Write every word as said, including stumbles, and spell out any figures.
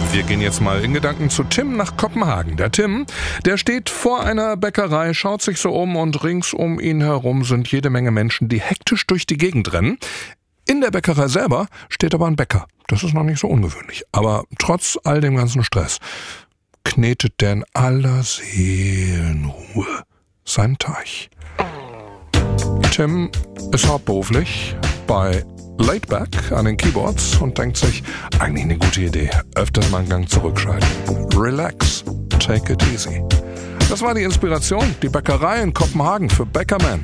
Wir gehen jetzt mal in Gedanken zu Tim nach Kopenhagen. Der Tim, der steht vor einer Bäckerei, schaut sich so um und rings um ihn herum sind jede Menge Menschen, die hektisch durch die Gegend rennen. In der Bäckerei selber steht aber ein Bäcker. Das ist noch nicht so ungewöhnlich. Aber trotz all dem ganzen Stress knetet der in aller Seelenruhe seinen Teig. Tim ist hauptberuflich bei Laidback an den Keyboards und denkt sich, eigentlich eine gute Idee, öfters mal einen Gang zurückschalten. Relax, take it easy. Das war die Inspiration, die Bäckerei in Kopenhagen für Bäckerman.